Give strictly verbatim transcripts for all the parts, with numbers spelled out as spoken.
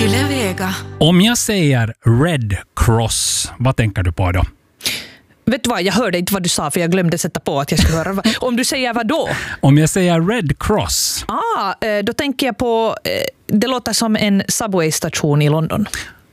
Yle Vega. Om jag säger Red Cross, vad tänker du på då? Vet du vad, jag hörde inte vad du sa för jag glömde sätta på att jag skulle höra. Om du säger vad då? Om jag säger Red Cross. Ah, då tänker jag på, det låter som en subway-station i London.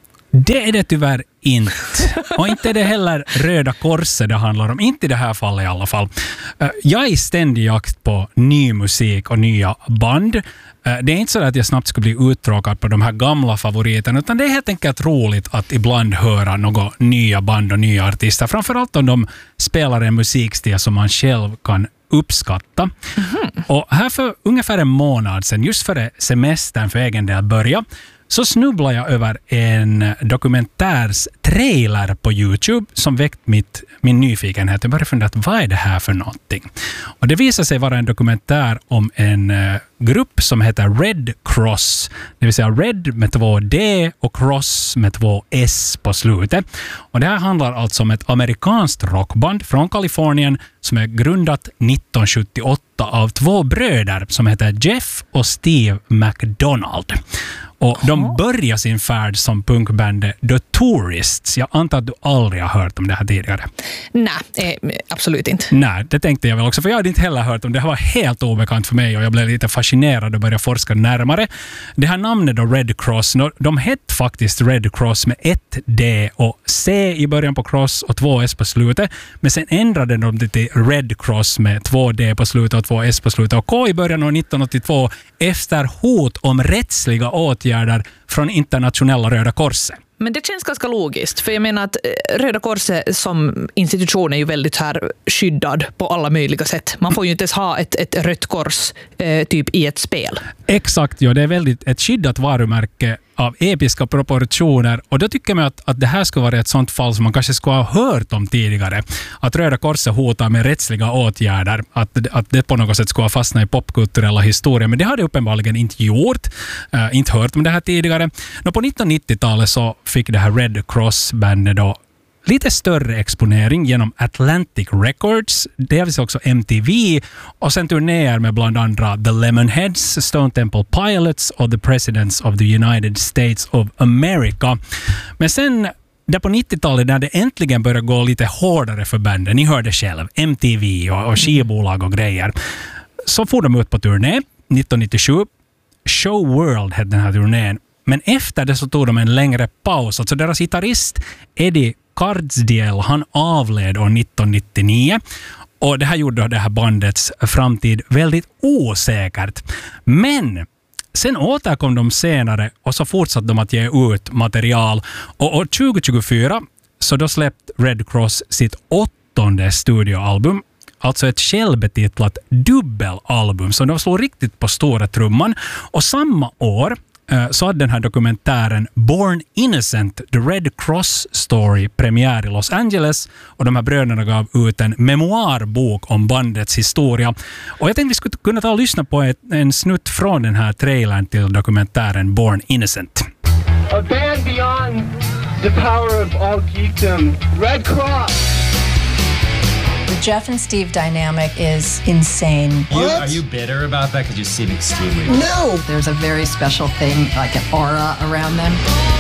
Det är det tyvärr inte. Och inte är det heller Röda Korset det handlar om. Inte i det här fallet i alla fall. Jag är i ständig jakt på ny musik och nya band. Det är inte så att jag snabbt skulle bli uttråkad på de här gamla favoriterna, utan det är helt enkelt roligt att ibland höra några nya band och nya artister. Framförallt om de spelar en musikstil som man själv kan uppskatta. Mm-hmm. Och här för ungefär en månad sedan, just före semestern för egen del börja, så snubblade jag över en dokumentärs trailer på YouTube som väckt mitt, min nyfikenhet. Jag började fundera, vad är det här för någonting? Och det visade sig vara en dokumentär om en uh, grupp som heter Red Cross. Det vill säga Red med två D och Cross med två S på slutet. Och det här handlar alltså om ett amerikanskt rockband från Kalifornien som är grundat nittonhundrasjuttioåtta av två bröder som heter Jeff och Steve McDonald. Och de börjar sin färd som punkbandet The Tourists. Jag antar att du aldrig har hört om det här tidigare. Nej, eh, absolut inte. Nej, det tänkte jag väl också. För jag hade inte heller hört om det. Det var helt obekant för mig och jag blev lite fascinerad och började forska närmare. Det här namnet då, Red Cross, de hette faktiskt Red Cross med ett D och C i början på Cross och två S på slutet. Men sen ändrade de det till Red Cross med två D på slutet och två S på slutet och K i början av nittonhundraåttiotvå efter hot om rättsliga åtgärder från internationella Röda Korset. Men det känns ganska logiskt, för jag menar att Röda Korset som institution är ju väldigt här skyddad på alla möjliga sätt. Man får ju inte ens ha ett, ett rött kors eh, typ i ett spel. Exakt, ja. Det är väldigt ett skyddat varumärke av episka proportioner. Och då tycker man att, att det här skulle vara ett sånt fall som man kanske skulle ha hört om tidigare. Att Röda Korset hotar med rättsliga åtgärder. Att, att det på något sätt skulle ha fastnat i popkulturella historier. Men det har det uppenbarligen inte gjort. Uh, inte hört om det här tidigare. Nå, på nittonhundranittiotalet så fick det här Red Cross-bandet då lite större exponering genom Atlantic Records, dels också M T V och sen turnéer med bland andra The Lemonheads, Stone Temple Pilots och The Presidents of the United States of America. Men sen där på nittiotalet när det äntligen började gå lite hårdare för banden, ni hörde själv, M T V och, och skivbolag och grejer, så får de ut på turné nittonhundranittiosju. Show World hette den här turnén. Men efter det så tog de en längre paus. Alltså deras gitarrist Eddie Cardsdiel, han avled år nittonhundranittionio. Och det här gjorde det här bandets framtid väldigt osäkert. Men sen återkom de senare och så fortsatte de att ge ut material. Och år tjugohundratjugofyra så då släppte Red Cross sitt åttonde studioalbum. Alltså ett självbetitlat dubbelalbum som de slog riktigt på stora trumman. Och samma år så hade den här dokumentären Born Innocent, The Red Cross Story premiär i Los Angeles och de här bröderna gav ut en memoarbok om bandets historia. Och jag tänkte vi skulle kunna ta och lyssna på ett, en snutt från den här trailern till dokumentären Born Innocent. A band beyond the power of all geekdom, Red Cross. The Jeff and Steve dynamic is insane. You, are you bitter about that because you seem extremely... No! There's a very special thing, like an aura around them.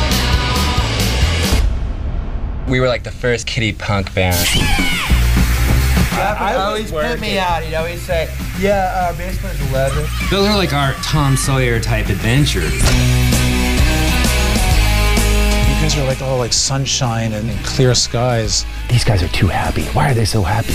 We were like the first kiddie punk band. Jeff would always put me out, he'd always say, yeah, our bass player's eleven. Those are like our Tom Sawyer type adventures. You guys are like all like sunshine and clear skies. These guys are too happy. Why are they so happy?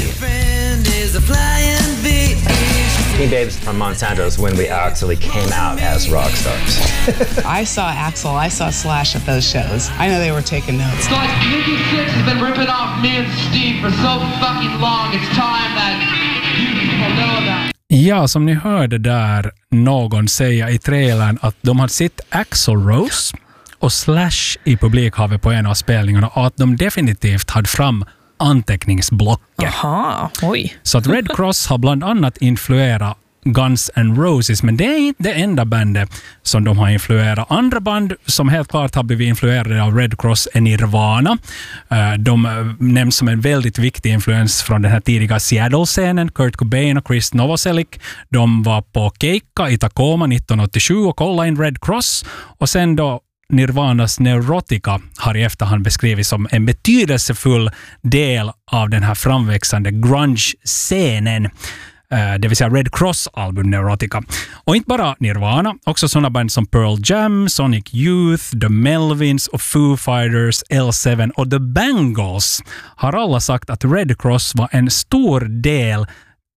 Teen Babes from Monsanto's when we actually came out as rock stars. I saw Axl, I saw Slash at those shows. I know they were taking notes. Guys, Nikki Sixx has been ripping off me and Steve for so fucking long. It's time that you people know about. Ja, som ni hörde där någon säga i trailern att de hade sett Axl Rose och Slash i publikhavet på en av spelningarna och att de definitivt hade fram anteckningsblocket. Aha, oj. Så att Red Cross har bland annat influerat Guns N' Roses, men det är inte det enda bandet som de har influerat. Andra band som helt klart har blivit influerade av Red Cross är Nirvana. De nämns som en väldigt viktig influens från den här tidiga Seattle-scenen. Kurt Cobain och Chris Novoselic. De var på Keikka i Tacoma nittonhundraåttiosju och kollade in Red Cross. Och sen då Nirvanas Neurotica har i efterhand beskrivits som en betydelsefull del av den här framväxande grunge-scenen. Det vill säga Red Cross-album Neurotica. Och inte bara Nirvana, också sådana band som Pearl Jam, Sonic Youth, The Melvins och Foo Fighters, L seven och The Bangles har alla sagt att Red Cross var en stor del,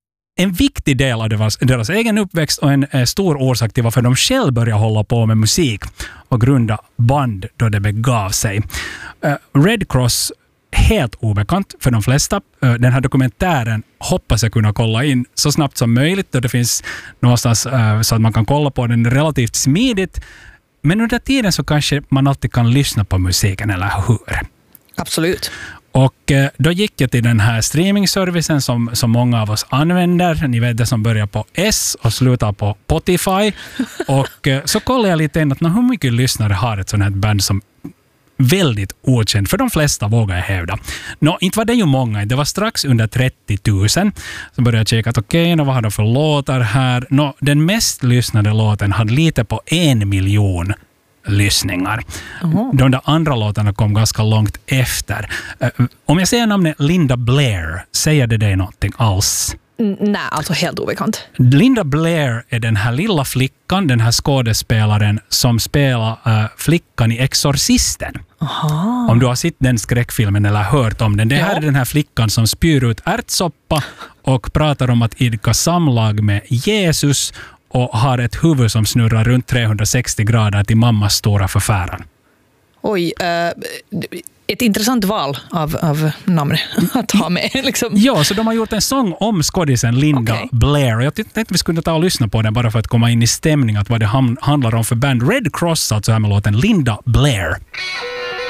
en viktig del av deras, deras egen uppväxt och en eh, stor orsak till varför de själv började hålla på med musik och grunda band då det begav sig. Uh, Red Cross, helt obekant för de flesta. Den här dokumentären hoppas jag kunna kolla in så snabbt som möjligt då det finns någonstans uh, så att man kan kolla på den relativt smidigt. Men under tiden så kanske man alltid kan lyssna på musiken, eller hur? Absolut. Och uh, då gick jag till den här streamingservicen som, som många av oss använder. Ni vet det som börjar på S och slutar på Spotify. Och uh, så kollade jag lite in att hur mycket lyssnare har ett sånt här band som väldigt okänd, för de flesta vågar jag hävda. Nå, inte var det ju många, det var strax under trettio tusen. Så började jag checka att okej, okay, vad har de för låtar här? Nå, den mest lyssnade låten hade lite på en miljon lyssningar. Uh-huh. De där andra låtarna kom ganska långt efter. Uh, om jag säger namnet Linda Blair, säger det dig någonting alls? Mm, nej, alltså helt obekant. Linda Blair är den här lilla flickan, den här skådespelaren som spelar uh, flickan i Exorcisten. Aha. Om du har sett den skräckfilmen eller hört om den. Det här ja. är den här flickan som spyr ut ärtsoppa och pratar om att idka samlag med Jesus och har ett huvud som snurrar runt trehundrasextio grader till mammas stora förfäran. Oj, uh, ett intressant val av, av namn att ha med. Liksom. Ja, så de har gjort en sång om skådisen Linda okay. Blair. Jag tänkte att vi skulle ta och lyssna på den bara för att komma in i stämning att vad det handlar om för band. Red Cross, alltså här med låten Linda Blair.